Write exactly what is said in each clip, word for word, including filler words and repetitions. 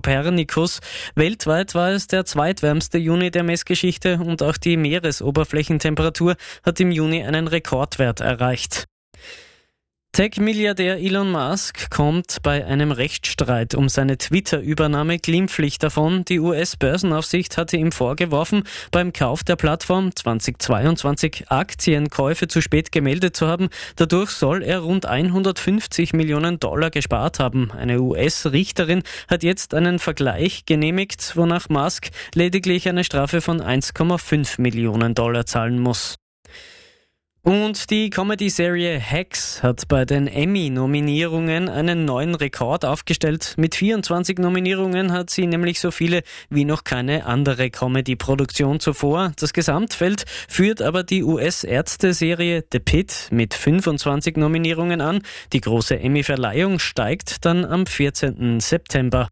Copernicus. Weltweit war es der zweitwärmste Juni der Messgeschichte und auch die Meeresoberflächentemperatur hat im Juni einen Rekordwert erreicht. Tech-Milliardär Elon Musk kommt bei einem Rechtsstreit um seine Twitter-Übernahme glimpflich davon. Die U S-Börsenaufsicht hatte ihm vorgeworfen, beim Kauf der Plattform zweitausendzweiundzwanzig Aktienkäufe zu spät gemeldet zu haben. Dadurch soll er rund hundertfünfzig Millionen Dollar gespart haben. Eine U S-Richterin hat jetzt einen Vergleich genehmigt, wonach Musk lediglich eine Strafe von eins Komma fünf Millionen Dollar zahlen muss. Und die Comedy-Serie Hacks hat bei den Emmy-Nominierungen einen neuen Rekord aufgestellt. Mit vierundzwanzig Nominierungen hat sie nämlich so viele wie noch keine andere Comedy-Produktion zuvor. Das Gesamtfeld führt aber die U S-Ärzte-Serie The Pitt mit fünfundzwanzig Nominierungen an. Die große Emmy-Verleihung steigt dann am vierzehnten September.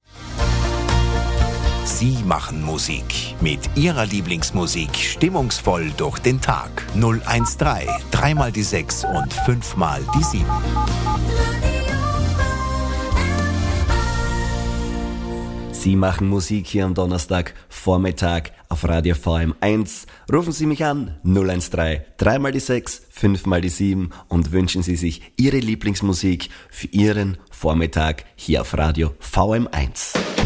Sie machen Musik. Mit Ihrer Lieblingsmusik stimmungsvoll durch den Tag. null eins drei, dreimal die sechs und fünfmal die sieben. Sie machen Musik hier am Donnerstag Vormittag auf Radio V M eins. Rufen Sie mich an null eins drei, dreimal die sechs, fünfmal die sieben und wünschen Sie sich Ihre Lieblingsmusik für Ihren Vormittag hier auf Radio V M eins.